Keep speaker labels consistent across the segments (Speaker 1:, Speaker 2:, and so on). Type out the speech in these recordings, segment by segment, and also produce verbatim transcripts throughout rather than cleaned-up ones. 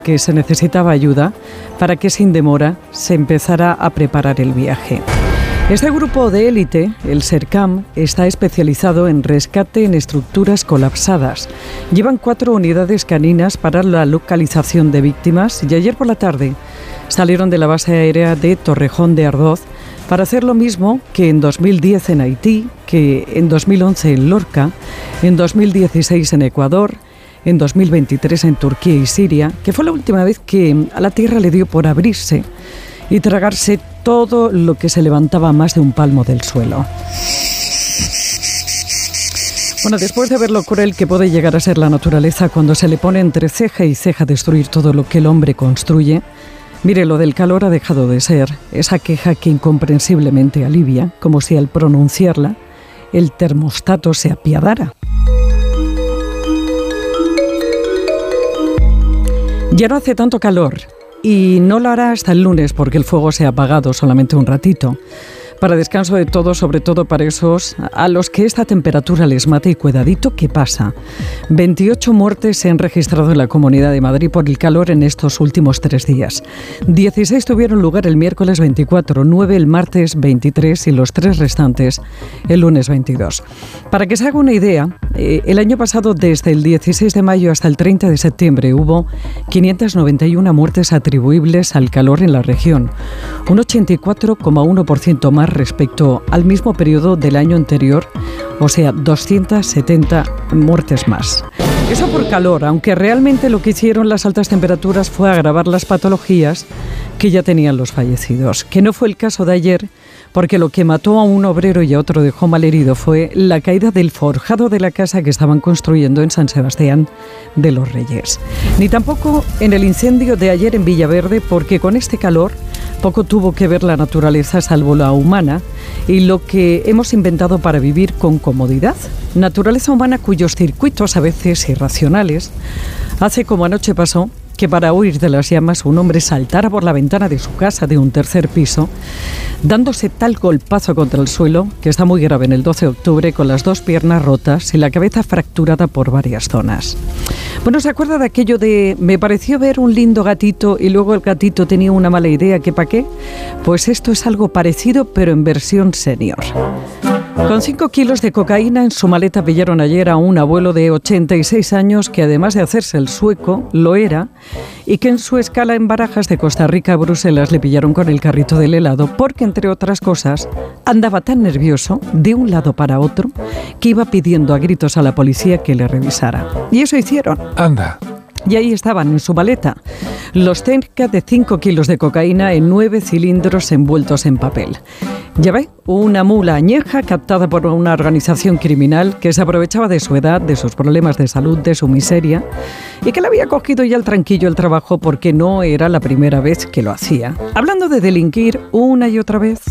Speaker 1: que se necesitaba ayuda para que sin demora se empezara a preparar el viaje. Este grupo de élite, el SERCAM, está especializado en rescate en estructuras colapsadas. Llevan cuatro unidades caninas para la localización de víctimas y ayer por la tarde salieron de la base aérea de Torrejón de Ardoz para hacer lo mismo que en dos mil diez en Haití, que en dos mil once en Lorca, en dos mil dieciséis en Ecuador, en dos mil veintitrés en Turquía y Siria, que fue la última vez que a la tierra le dio por abrirse y tragarse todo lo que se levantaba más de un palmo del suelo. Bueno, después de ver lo cruel que puede llegar a ser la naturaleza cuando se le pone entre ceja y ceja destruir todo lo que el hombre construye, mire, lo del calor ha dejado de ser esa queja que incomprensiblemente alivia, como si al pronunciarla el termostato se apiadara. Ya no hace tanto calor y no lo hará hasta el lunes porque el fuego se ha apagado solamente un ratito. Para descanso de todos, sobre todo para esos a los que esta temperatura les mata y cuidadito, ¿qué pasa? veintiocho muertes se han registrado en la Comunidad de Madrid por el calor en estos últimos tres días. dieciséis tuvieron lugar el miércoles veinticuatro, nueve el martes veintitrés y los tres restantes el lunes veintidós. Para que se haga una idea, eh, el año pasado desde el dieciséis de mayo hasta el treinta de septiembre hubo quinientas noventa y una muertes atribuibles al calor en la región, un ochenta y cuatro coma uno por ciento más respecto al mismo periodo del año anterior, o sea, doscientas setenta muertes más. Eso por calor, aunque realmente lo que hicieron las altas temperaturas fue agravar las patologías que ya tenían los fallecidos, que no fue el caso de ayer, porque lo que mató a un obrero y a otro dejó malherido fue la caída del forjado de la casa que estaban construyendo en San Sebastián de los Reyes. Ni tampoco en el incendio de ayer en Villaverde, porque con este calor poco tuvo que ver la naturaleza salvo la humana y lo que hemos inventado para vivir con comodidad. Naturaleza humana cuyos circuitos, a veces irracionales, hace como anoche pasó, que para huir de las llamas un hombre saltara por la ventana de su casa de un tercer piso, dándose tal golpazo contra el suelo, que está muy grave en el doce de octubre, con las dos piernas rotas y la cabeza fracturada por varias zonas. Bueno, ¿se acuerda de aquello de me pareció ver un lindo gatito y luego el gatito tenía una mala idea, ¿qué pa' qué? Pues esto es algo parecido, pero en versión senior. Con cinco kilos de cocaína en su maleta pillaron ayer a un abuelo de ochenta y seis años que, además de hacerse el sueco, lo era, y que en su escala en Barajas de Costa Rica a Bruselas le pillaron con el carrito del helado porque, entre otras cosas, andaba tan nervioso de un lado para otro que iba pidiendo a gritos a la policía que le revisara. Y eso hicieron.
Speaker 2: Anda.
Speaker 1: Y ahí estaban, en su maleta, los cerca de cinco kilos de cocaína en nueve cilindros envueltos en papel. Ya ve, una mula añeja captada por una organización criminal que se aprovechaba de su edad, de sus problemas de salud, de su miseria, y que le había cogido ya el tranquillo el trabajo porque no era la primera vez que lo hacía. Hablando de delinquir una y otra vez,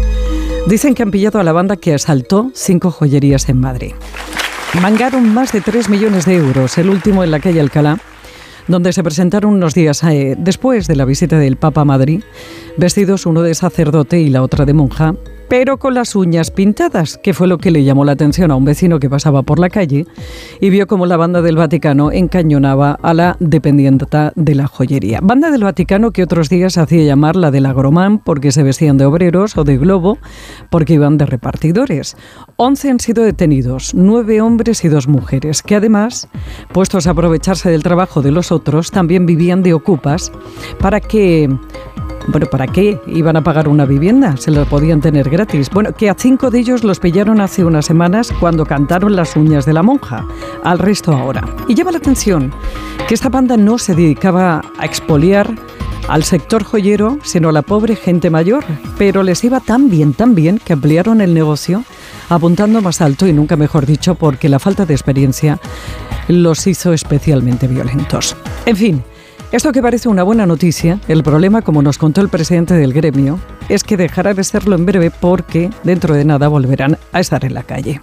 Speaker 1: dicen que han pillado a la banda que asaltó cinco joyerías en Madrid. Mangaron más de tres millones de euros, el último en la calle Alcalá, donde se presentaron unos días eh, después de la visita del Papa a Madrid, vestidos uno de sacerdote y la otra de monja, pero con las uñas pintadas, que fue lo que le llamó la atención a un vecino que pasaba por la calle y vio cómo la banda del Vaticano encañonaba a la dependienta de la joyería. Banda del Vaticano que otros días hacía llamar la del Agromán porque se vestían de obreros o de globo porque iban de repartidores. Once han sido detenidos, nueve hombres y dos mujeres, que además, puestos a aprovecharse del trabajo de los otros, también vivían de ocupas para que... Bueno, ¿para qué iban a pagar una vivienda? Se lo podían tener gratis. Bueno, que a cinco de ellos los pillaron hace unas semanas cuando cantaron Las uñas de la monja. Al resto ahora. Y llama la atención que esta banda no se dedicaba a expoliar al sector joyero, sino a la pobre gente mayor. Pero les iba tan bien, tan bien, que ampliaron el negocio apuntando más alto y nunca mejor dicho porque la falta de experiencia los hizo especialmente violentos. En fin, esto que parece una buena noticia, el problema, como nos contó el presidente del gremio, es que dejará de serlo en breve porque dentro de nada volverán a estar en la calle.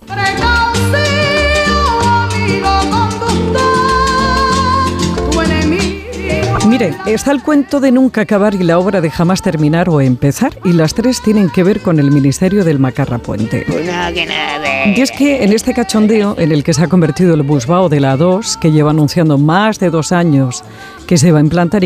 Speaker 1: Mire, está el cuento de nunca acabar y la obra de jamás terminar o empezar, y las tres tienen que ver con el Ministerio del Macarra Puente.
Speaker 2: Uno que nada.
Speaker 1: Y es que en este cachondeo en el que se ha convertido el busvao de la A dos, que lleva anunciando más de dos años que se va a implantar